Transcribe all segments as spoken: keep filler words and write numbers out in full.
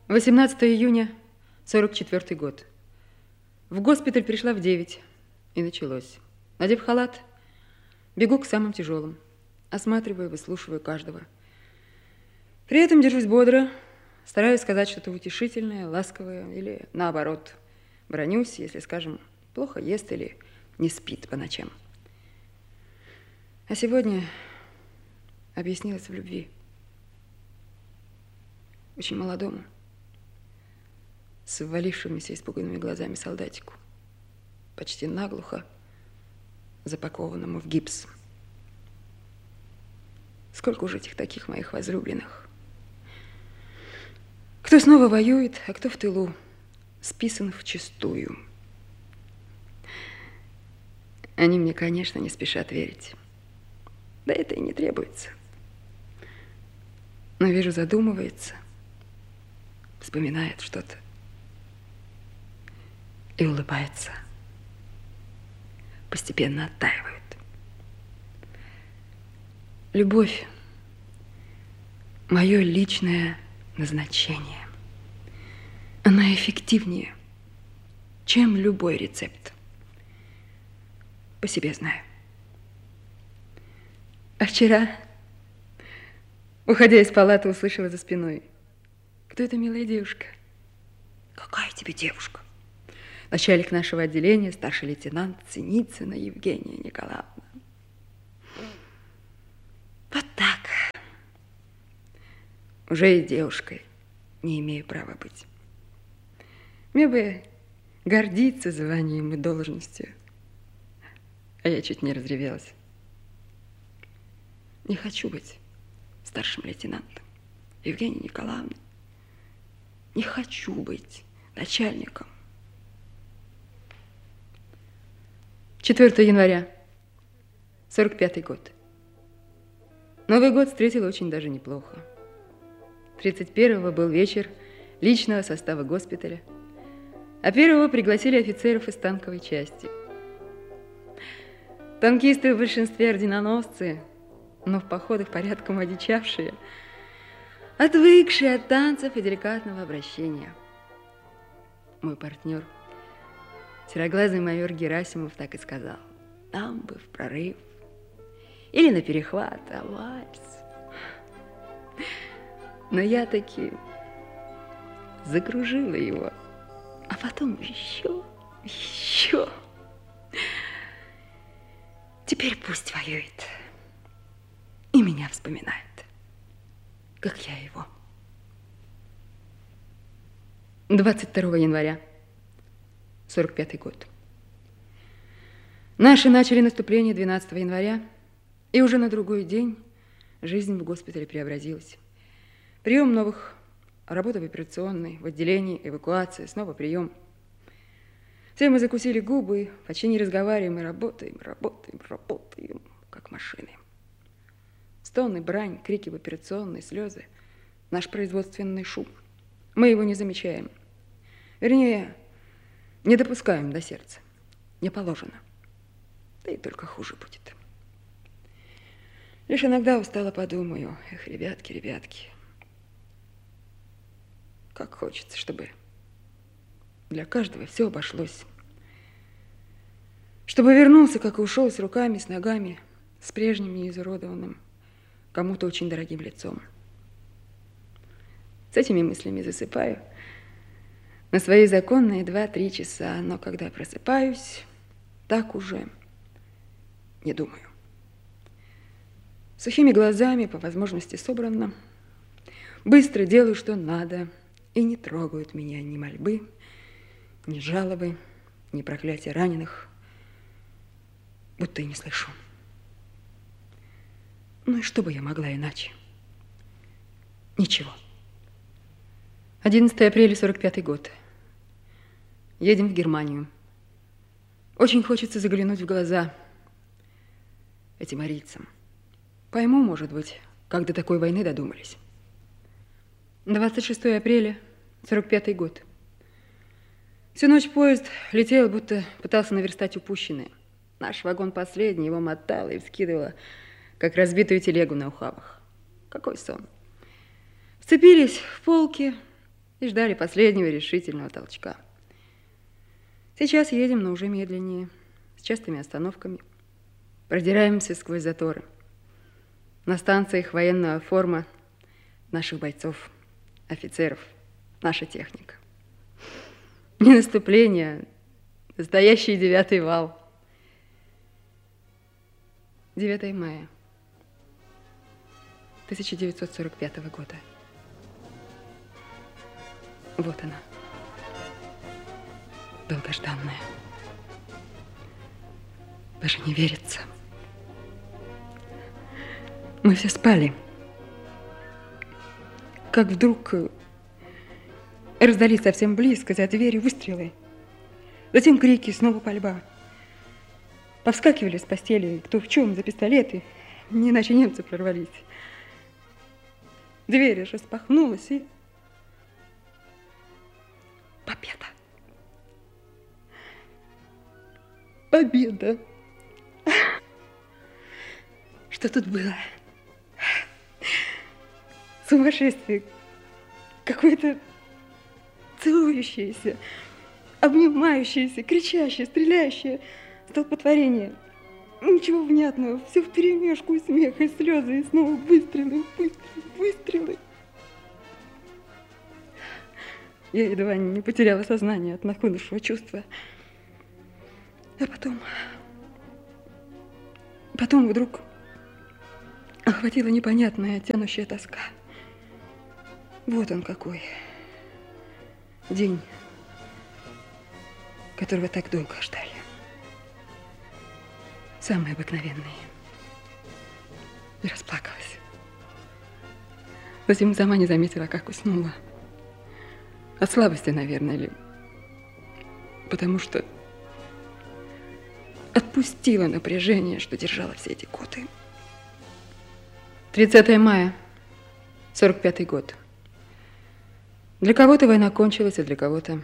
восемнадцатое июня, сорок четвёртый год. В госпиталь пришла в девять, и началось. Надев халат, бегу к самым тяжелым, осматриваю, выслушиваю каждого. При этом держусь бодро, стараюсь сказать что-то утешительное, ласковое или, наоборот, бронюсь, если, скажем, плохо ест или не спит по ночам. А сегодня объяснилась в любви. Очень молодому, с ввалившимися испуганными глазами солдатику, почти наглухо запакованному в гипс. Сколько уже этих таких моих возлюбленных. Кто снова воюет, а кто в тылу, списан вчистую. Они мне, конечно, не спешат верить. Да это и не требуется. Но вижу, задумывается, вспоминает что-то и улыбается. Постепенно оттаивает. Любовь – мое личное назначение. Она эффективнее, чем любой рецепт. По себе знаю. А вчера, уходя из палаты, услышала за спиной: кто эта милая девушка? Какая тебе девушка? Начальник нашего отделения, старший лейтенант Синицына Евгения Николаевна. Вот так. Уже и девушкой не имею права быть. Мне бы гордиться званием и должностью. А я чуть не разревелась. Не хочу быть старшим лейтенантом Евгенией Николаевной. Не хочу быть начальником. четвёртое января, сорок пятый год. Новый год встретил очень даже неплохо. тридцать первого был вечер личного состава госпиталя, а первого пригласили офицеров из танковой части. Танкисты в большинстве орденоносцы, но в походах порядком одичавшие, отвыкшие от танцев и деликатного обращения. Мой партнер, сероглазый майор Герасимов, так и сказал: нам бы в прорыв или на перехват, а вальс. Но я таки закружила его, а потом еще, еще. Теперь пусть воюет и меня вспоминает, как я его. двадцать второго января, сорок пятый год. Наши начали наступление двенадцатого января, и уже на другой день жизнь в госпитале преобразилась. Прием новых, работа в операционной, в отделении, эвакуация, снова прием. Все мы закусили губы, почти не разговариваем и работаем, работаем, работаем, как машины. Стоны, брань, крики в операционной, слезы, наш производственный шум. Мы его не замечаем. Вернее, не допускаем до сердца. Не положено. Да и только хуже будет. Лишь иногда устало подумаю: эх, ребятки, ребятки, как хочется, чтобы для каждого все обошлось. Чтобы вернулся, как и ушел, с руками, с ногами, с прежним неизуродованным, кому-то очень дорогим лицом. С этими мыслями засыпаю на свои законные два-три часа, но когда просыпаюсь, так уже не думаю. Сухими глазами, по возможности собранно, быстро делаю, что надо, и не трогают меня ни мольбы, ни жалобы, ни проклятия раненых, будто и не слышу. Ну и что бы я могла иначе? Ничего. одиннадцатое апреля, сорок пятый год. Едем в Германию. Очень хочется заглянуть в глаза этим арийцам. Пойму, может быть, как до такой войны додумались. двадцать шестое апреля, сорок пятый год. Всю ночь поезд летел, будто пытался наверстать упущенное. Наш вагон последний, его мотало и вскидывало, как разбитую телегу на ухабах. Какой сон. Вцепились в полки, и ждали последнего решительного толчка. Сейчас едем, но уже медленнее, с частыми остановками. Продираемся сквозь заторы. На станциях военная форма наших бойцов, офицеров, наша техника. Не наступление, а настоящий девятый вал. девятое мая тысяча девятьсот сорок пятого года. Вот она, долгожданная. Даже не верится. Мы все спали. Как вдруг раздались совсем близко, за дверью выстрелы. Затем крики, снова пальба. Повскакивали с постели, кто в чем, за пистолеты. Не иначе немцы прорвались. Дверь распахнулась, и... Победа! Победа! Что тут было? Сумасшествие! Какое-то целующееся, обнимающееся, кричащее, стреляющее столпотворение. Ничего внятного, все вперемешку, и смех, и слезы, и снова выстрелы, выстрелы, выстрелы. Я едва не потеряла сознание от нахлынувшего чувства. А потом... Потом вдруг охватила непонятная, тянущая тоска. Вот он какой. День, которого так долго ждали. Самый обыкновенный. И расплакалась. Затем сама не заметила, как уснула. От слабости, наверное, или потому что отпустила напряжение, что держала все эти годы. тридцатое мая, сорок пятый год. Для кого-то война кончилась, а для кого-то...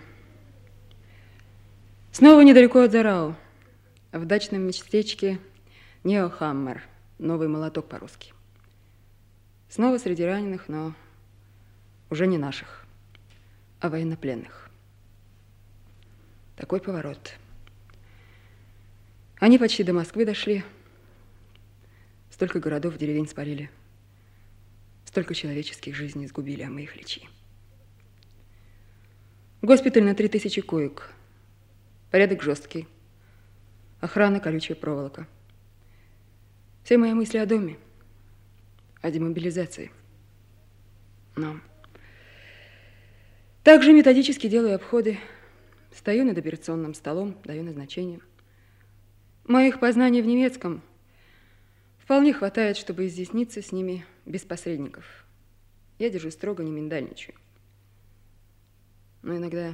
Снова недалеко от Зарау, в дачном местечке Неохаммер, новый молоток по-русски. Снова среди раненых, но уже не наших, а военнопленных. Такой поворот. Они почти до Москвы дошли. Столько городов, деревень спалили. Столько человеческих жизней сгубили, а мы их лечи. Госпиталь на три тысячи коек. Порядок жесткий. Охрана, колючая проволока. Все мои мысли о доме, о демобилизации. Но также методически делаю обходы. Стою над операционным столом, даю назначение. Моих познаний в немецком вполне хватает, чтобы изъясниться с ними без посредников. Я держу строго, не миндальничаю. Но иногда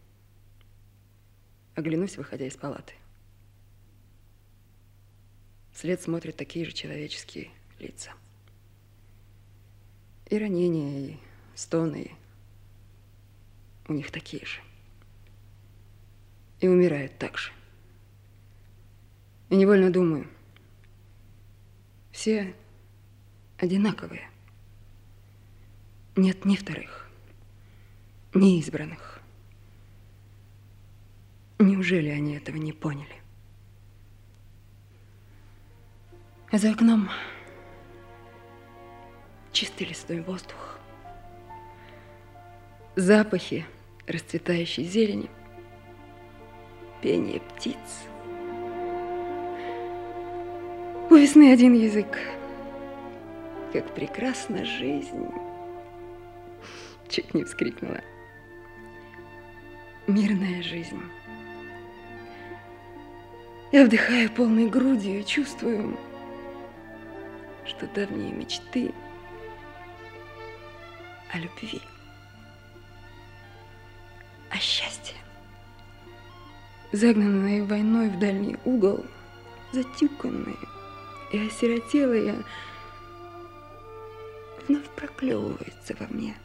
оглянусь, выходя из палаты. Вслед смотрят такие же человеческие лица. И ранения, и стоны у них такие же. И умирают так же. И невольно думаю, все одинаковые. Нет ни вторых, ни избранных. Неужели они этого не поняли? А за окном чистый лесной воздух, запахи расцветающей зелени, пение птиц. У весны один язык. Как прекрасна жизнь. Чуть не вскрикнула. Мирная жизнь. Я вдыхаю полной грудью и чувствую, что давние мечты о любви, о счастье, загнанные войной в дальний угол, затюканные и осиротелые, вновь проклевываются во мне,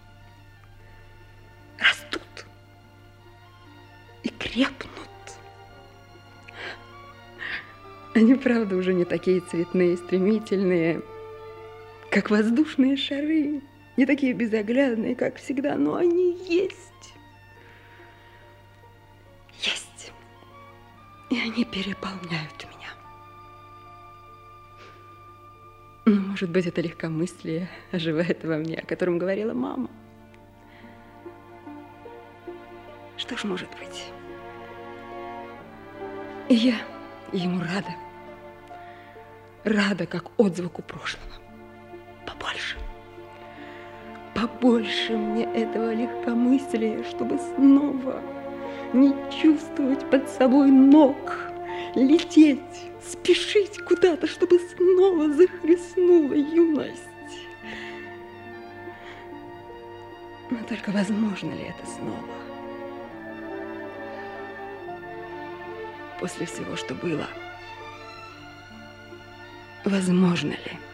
растут и крепнут. Они, правда, уже не такие цветные, стремительные, как воздушные шары, не такие безоглядные, как всегда, но они есть. Есть. И они переполняют меня. Ну, может быть, это легкомыслие оживает во мне, о котором говорила мама. Что ж может быть? И я ему рада. Рада, как отзвуку прошлого. Побольше. Побольше мне этого легкомыслия, чтобы снова не чувствовать под собой ног, лететь, спешить куда-то, чтобы снова захлестнула юность. Но только возможно ли это снова? После всего, что было, возможно ли?